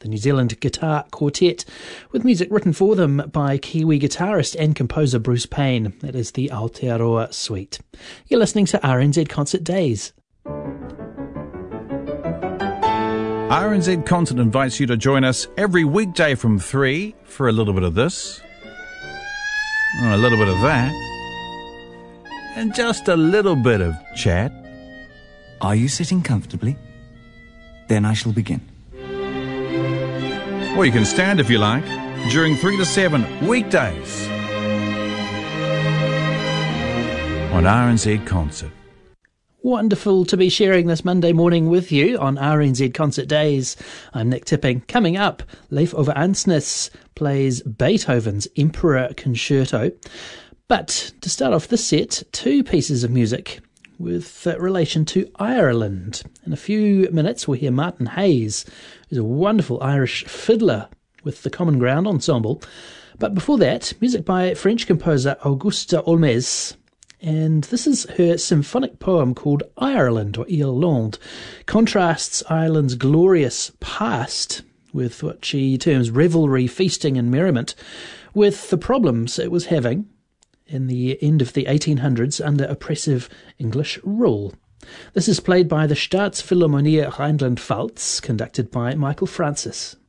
the New Zealand Guitar Quartet, with music written for them by Kiwi guitarist and composer Bruce Payne. That is the Aotearoa Suite. You're listening to RNZ Concert Days. RNZ Concert invites you to join us every weekday from 3 for a little bit of this, a little bit of that, and just a little bit of chat. Are you sitting comfortably? Then I shall begin. Or you can stand if you like, during 3 to 7 weekdays on RNZ Concert. Wonderful to be sharing this Monday morning with you on RNZ Concert Days. I'm Nick Tipping. Coming up, Leif Ove Ansnes plays Beethoven's Emperor Concerto. But to start off this set, 2 pieces of music with relation to Ireland. In a few minutes, we'll hear Martin Hayes, who's a wonderful Irish fiddler with the Common Ground Ensemble. But before that, music by French composer Auguste Olmez. And this is her symphonic poem called Ireland, or Irlande, contrasts Ireland's glorious past with what she terms revelry, feasting and merriment, with the problems it was having in the end of the 1800s under oppressive English rule. This is played by the Staatsphilharmonie Rheinland-Pfalz, conducted by Michael Francis.